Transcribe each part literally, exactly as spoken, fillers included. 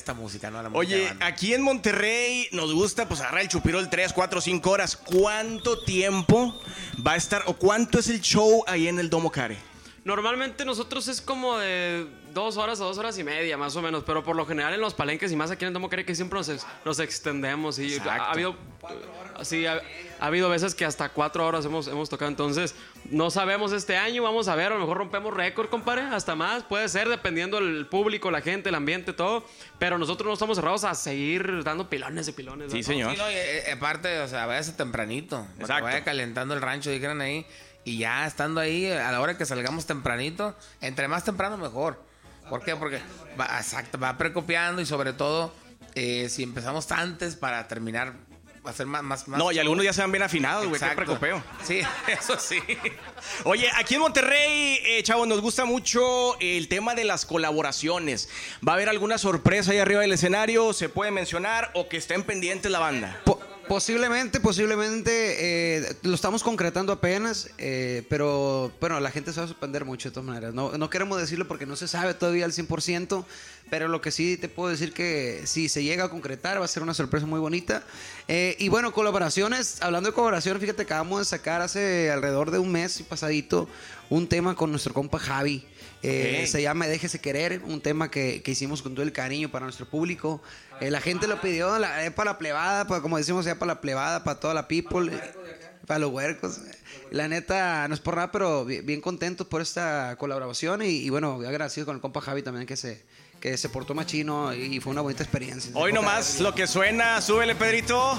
esta música, ¿no? La música Oye, aquí en Monterrey nos gusta pues agarrar el chupirol tres, cuatro, cinco horas. ¿Cuánto tiempo va a estar o cuánto es el show ahí en el Domo Care? Normalmente nosotros es como de dos horas a dos horas y media, más o menos. Pero por lo general en los palenques y más aquí en el Domo Care que siempre nos, ex, nos extendemos. Y ha, ha habido, sí, ha, ha habido veces que hasta cuatro horas hemos, hemos tocado. Entonces, no sabemos este año. Vamos a ver, a lo mejor rompemos récord, compadre. Hasta más, puede ser, dependiendo del público, la gente, el ambiente, todo. Pero nosotros no estamos cerrados a seguir dando pilones y pilones. Sí, ¿no? señor. Sí, no, y, y, aparte, o sea, váyase tempranito. Para que vaya calentando el rancho, dijeron ahí. Y ya estando ahí, a la hora que salgamos tempranito, entre más temprano mejor. ¿Por qué? Porque va, exacto, va precopiando y sobre todo, eh, si empezamos antes para terminar, va a ser más... más, más no, y algunos ya se van bien afinados, güey, qué precopeo. Sí, eso sí. Oye, aquí en Monterrey, eh, chavos, nos gusta mucho el tema de las colaboraciones. ¿Va a haber alguna sorpresa ahí arriba del escenario? ¿Se puede mencionar o que estén pendientes la banda? Po- Posiblemente, posiblemente eh, lo estamos concretando apenas, eh, pero bueno, la gente se va a sorprender mucho de todas maneras. No, no queremos decirlo porque no se sabe todavía al cien por ciento, pero lo que sí te puedo decir que si se llega a concretar va a ser una sorpresa muy bonita. Eh, y bueno, colaboraciones, hablando de colaboraciones, fíjate que acabamos de sacar hace alrededor de un mes y pasadito un tema con nuestro compa Javi. Eh, okay. Se llama Déjese Querer, un tema que, que hicimos con todo el cariño para nuestro público. Eh, la gente lo pidió, la, eh, para la plebada, para, como decimos, ya para la plebada, para toda la people, eh, para los huercos. La neta, no es por nada, pero bien, bien contentos por esta colaboración y, y bueno, agradecido con el compa Javi también que se, que se portó machino y fue una bonita experiencia. Hoy nomás lo que suena, súbele, Pedrito.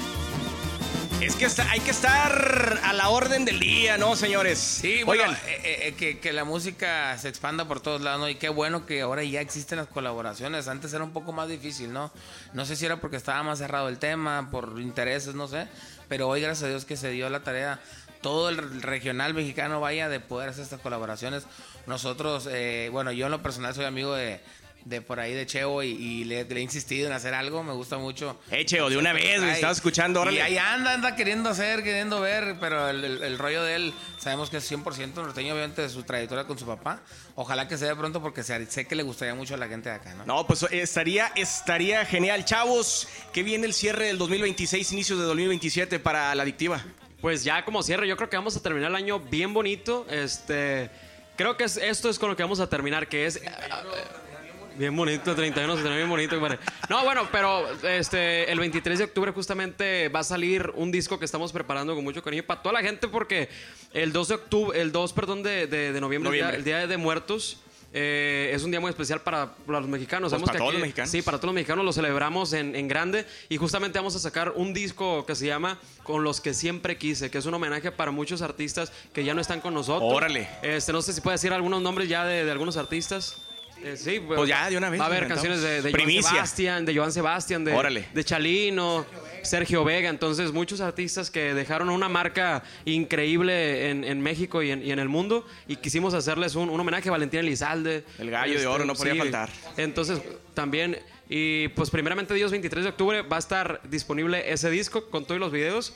Es que está, hay que estar a la orden del día, ¿no, señores? Sí, bueno, oigan, eh, eh, que, que la música se expanda por todos lados, ¿no? Y qué bueno que ahora ya existen las colaboraciones. Antes era un poco más difícil, ¿no? No sé si era porque estaba más cerrado el tema, por intereses, no sé. Pero hoy, gracias a Dios, que se dio la tarea, todo el regional mexicano, vaya, de poder hacer estas colaboraciones. Nosotros, eh, bueno, yo en lo personal soy amigo de... de por ahí de Cheo y, y le, le he insistido en hacer algo, me gusta mucho. Eh, Cheo, de una vez, me estaba escuchando, órale. Y ahí anda, anda queriendo hacer, queriendo ver, pero el, el, el rollo de él, sabemos que es cien por ciento norteño, obviamente, de su trayectoria con su papá. Ojalá que se dé pronto porque sé, sé que le gustaría mucho a la gente de acá, ¿no? No, pues estaría, estaría genial. Chavos, ¿qué viene el cierre del dos mil veintiséis, inicios de dos mil veintisiete para La Adictiva? Pues ya como cierre, yo creo que vamos a terminar el año bien bonito. Este, creo que es, esto es con lo que vamos a terminar, que es... Bien bonito, treinta y uno se termina bien bonito, compadre. No, bueno, pero este, el veintitrés de octubre justamente va a salir un disco que estamos preparando con mucho cariño para toda la gente porque el dos de octubre, el dos, perdón, de, de, de noviembre, noviembre. El, día, el Día de Muertos, eh, es un día muy especial para, para los mexicanos. Pues para que todos aquí, los mexicanos. Sí, para todos los mexicanos lo celebramos en, en grande y justamente vamos a sacar un disco que se llama Con los que siempre quise, que es un homenaje para muchos artistas que ya no están con nosotros. Órale. Este, no sé si puede decir algunos nombres ya de, de algunos artistas. Eh, sí, pues ya de una vez. Va a haber canciones de, de Joan Sebastián, de Joan Sebastián, de, de Chalino, Sergio Vega. Entonces, muchos artistas que dejaron una marca increíble en, en México y en, y en el mundo. Y quisimos hacerles un, un homenaje a Valentín Elizalde. El gallo este, de oro, no podía sí, faltar. Entonces, también. Y pues, primeramente, Dios, veintitrés de octubre va a estar disponible ese disco con todos los videos.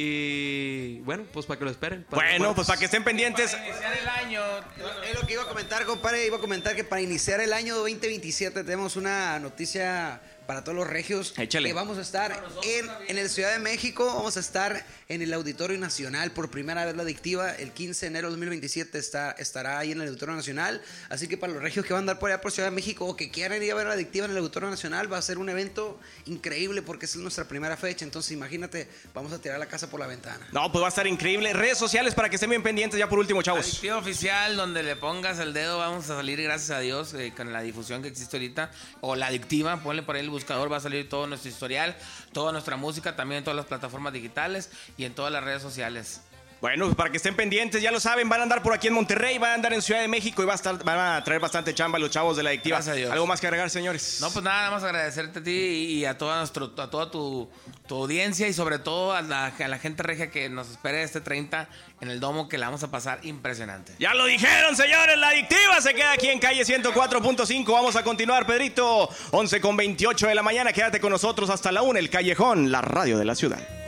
Y bueno, pues para que lo esperen. Bueno, que, pues para que estén pendientes. Para iniciar el año. Es lo que iba a comentar, compadre. Iba a comentar que para iniciar el año veinte veintisiete tenemos una noticia para todos los regios. Échale. Que vamos a estar en, en el Ciudad de México. Vamos a estar en el Auditorio Nacional por primera vez La Adictiva. El quince de enero de dos mil veintisiete está, estará ahí en el Auditorio Nacional. Así que para los regios que van a andar por allá por Ciudad de México o que quieran ir a ver La Adictiva en el Auditorio Nacional, va a ser un evento increíble porque es nuestra primera fecha. Entonces imagínate, vamos a tirar la casa por la ventana. No, pues va a estar increíble. Redes sociales para que estén bien pendientes ya por último, chavos. Adictiva Oficial, donde le pongas el dedo, vamos a salir, gracias a Dios, eh, con la difusión que existe ahorita. O La Adictiva, ponle por ahí el buscador, va a salir todo nuestro historial, toda nuestra música, también en todas las plataformas digitales y en todas las redes sociales. Bueno, para que estén pendientes, ya lo saben, van a andar por aquí en Monterrey, van a andar en Ciudad de México y va a estar, van a traer bastante chamba los chavos de La Adictiva. Gracias a Dios. ¿Algo más que agregar, señores? No, pues nada, más agradecerte a ti y a toda, nuestro, a toda tu, tu audiencia y sobre todo a la, a la gente regia que nos espere este treinta en el Domo, que la vamos a pasar impresionante. Ya lo dijeron, señores, La Adictiva se queda aquí en calle ciento cuatro punto cinco. Vamos a continuar, Pedrito, once con veintiocho de la mañana. Quédate con nosotros hasta la una, El Callejón, la radio de la ciudad.